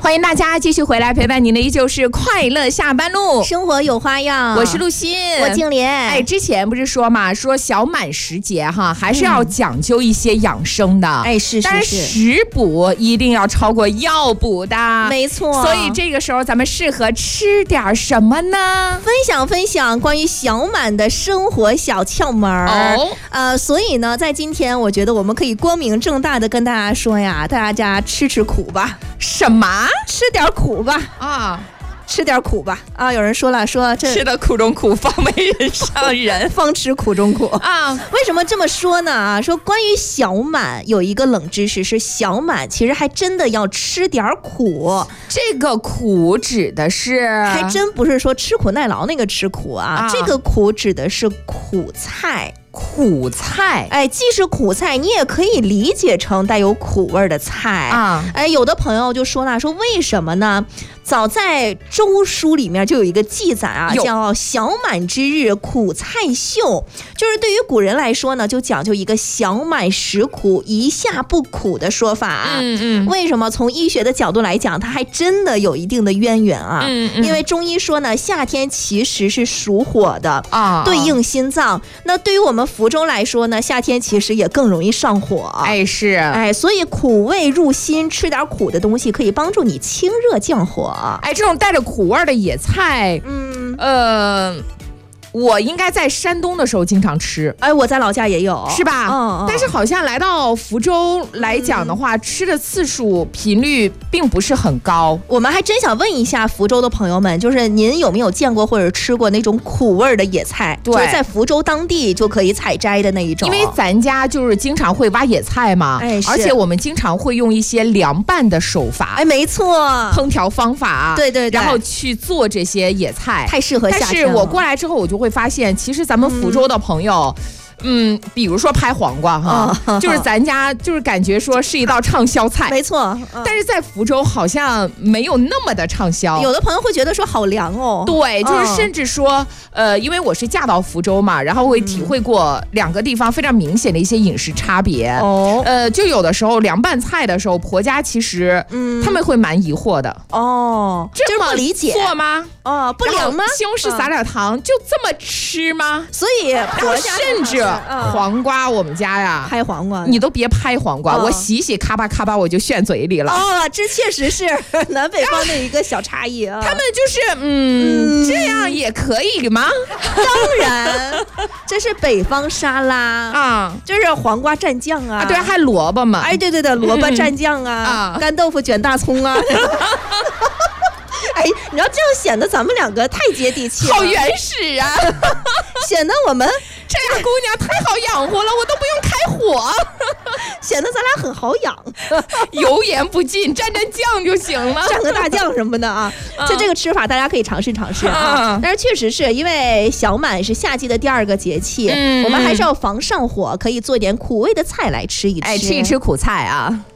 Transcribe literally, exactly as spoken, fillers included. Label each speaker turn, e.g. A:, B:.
A: 欢迎大家继续回来陪伴您的依旧是快乐下班路，
B: 生活有花样。
A: 我是陆欣，
B: 我静莲。
A: 哎，之前不是说嘛，说小满时节哈，还是要讲究一些养生的。
B: 哎、嗯，是是是，
A: 但是食补一定要超过药补的，
B: 没错。
A: 所以这个时候咱们适合吃点什么呢？
B: 分享分享关于小满的生活小窍门哦。呃，所以呢，在今天我觉得我们可以光明正大的跟大家说呀，大家吃吃苦吧。
A: 什么？
B: 吃点苦吧啊！吃点苦吧啊！有人说了，说这
A: 吃的苦中苦，方为人上人，
B: 方吃苦中苦啊！为什么这么说呢？啊，说关于小满有一个冷知识是，小满其实还真的要吃点苦。
A: 这个苦指的是，
B: 还真不是说吃苦耐劳那个吃苦啊，啊这个苦指的是苦菜。
A: 苦菜，
B: 哎，既是苦菜，你也可以理解成带有苦味的菜啊。哎，有的朋友就说了，说为什么呢？早在周书里面就有一个记载啊，叫小满之日苦菜秀，就是对于古人来说呢，就讲究一个小满食苦，一下不苦的说法啊。嗯嗯。为什么？从医学的角度来讲，它还真的有一定的渊源啊。嗯嗯。因为中医说呢，夏天其实是属火的啊，对应心脏。那对于我们福州来说呢，夏天其实也更容易上火。
A: 哎，是。
B: 哎，所以苦味入心，吃点苦的东西可以帮助你清热降火。
A: 哎，这种带着苦味的野菜，嗯呃。我应该在山东的时候经常吃，
B: 哎，我在老家也有，
A: 是吧？嗯嗯。但是好像来到福州来讲的话，嗯、吃的次数频率并不是很高。
B: 我们还真想问一下福州的朋友们，就是您有没有见过或者吃过那种苦味的野菜？对，就是在福州当地就可以采摘的那一种。
A: 因为咱家就是经常会挖野菜嘛，哎，而且我们经常会用一些凉拌的手法，
B: 哎，没错，
A: 烹调方法，
B: 对对对，
A: 然后去做这些野菜，
B: 太适合夏天了。
A: 但是我过来之后，我就会。会发现，其实咱们福州的朋友，嗯，嗯比如说拍黄瓜哈，哦、就是咱家就是感觉说是一道畅销菜，
B: 没错。
A: 嗯、但是在福州好像没有那么的畅销。
B: 有的朋友会觉得说好凉哦，
A: 对，就是甚至说，嗯、呃，因为我是嫁到福州嘛，然后会体会过两个地方非常明显的一些饮食差别。哦，呃，就有的时候凉拌菜的时候，婆家其实嗯他们会蛮疑惑的。
B: 哦，
A: 这么
B: 不理解
A: 做吗？
B: 哦，不凉吗？
A: 西红柿撒点糖，嗯、就这么吃吗？
B: 所以婆家
A: 甚至黄瓜，我们家呀，
B: 拍黄瓜，
A: 你都别拍黄瓜，哦、我洗洗咔吧咔吧我就炫嘴里了。
B: 哦，这确实是南北方的一个小差异啊。
A: 他们就是嗯，嗯，这样也可以吗？
B: 当然，这是北方沙拉啊，就是黄瓜蘸酱啊，
A: 啊对，还萝卜嘛，
B: 哎，对对对，萝卜蘸酱啊，嗯、干豆腐卷大葱啊。哎，你知道这样显得咱们两个太接地气了，
A: 好原始啊！
B: 显得我们
A: 这个姑娘太好养活了，我都不用开火，
B: 显得咱俩很好养，
A: 油盐不进，蘸蘸酱就行了，
B: 蘸个大酱什么的啊。嗯、就这个吃法，大家可以尝试尝试啊。嗯、但是确实是因为小满是夏季的第二个节气，嗯、我们还是要防上火，可以做点苦味的菜来吃一吃，
A: 哎，吃一吃苦菜啊。